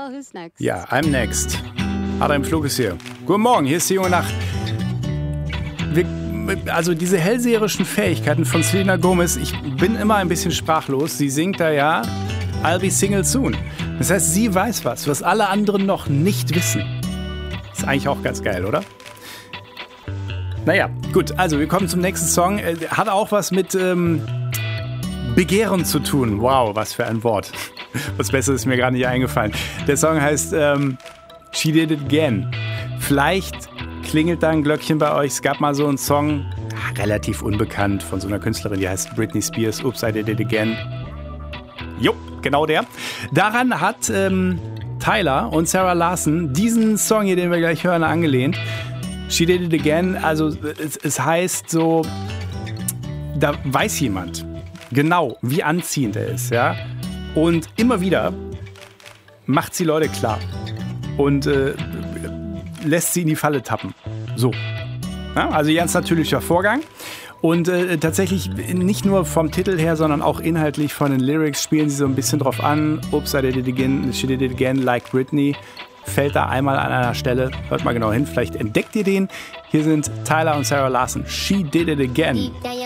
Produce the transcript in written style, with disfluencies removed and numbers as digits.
Well, who's next? Ja, I'm next. Adam Flug ist hier. Guten Morgen, hier ist die junge Nacht. Also diese hellseherischen Fähigkeiten von Selena Gomez, ich bin immer ein bisschen sprachlos. Sie singt da ja, I'll be single soon. Das heißt, sie weiß was alle anderen noch nicht wissen. Ist eigentlich auch ganz geil, oder? Naja, gut, also wir kommen zum nächsten Song. Hat auch was mit Begehren zu tun. Wow, was für ein Wort. Was Besseres ist mir gar nicht eingefallen. Der Song heißt She Did It Again. Vielleicht klingelt da ein Glöckchen bei euch. Es gab mal so einen Song, relativ unbekannt, von so einer Künstlerin, die heißt Britney Spears. Oops, I Did It Again. Jo, genau der. Daran hat Tyler und Sarah Larson diesen Song hier, den wir gleich hören, angelehnt. She Did It Again, also es heißt so, da weiß jemand genau, wie anziehend er ist, ja. Und immer wieder macht sie Leute klar und lässt sie in die Falle tappen. So. Ja, also ganz natürlicher Vorgang. Und tatsächlich nicht nur vom Titel her, sondern auch inhaltlich von den Lyrics spielen sie so ein bisschen drauf an. Oops, I did it again, she did it again, like Britney. Fällt da einmal an einer Stelle. Hört mal genau hin, vielleicht entdeckt ihr den. Hier sind Tyler und Sarah Larson. She Did It Again.